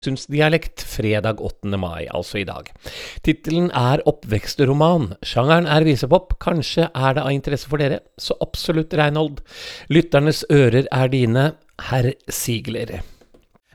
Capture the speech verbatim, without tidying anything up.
Dialekt fredag åttende mai, altså i dag. Titelen er oppvekstroman. Sjangeren er visepop. Kanskje er det av interesse for dere? Så absolutt, Reinhold. Lytternes ører er dine. Herr Ziegler.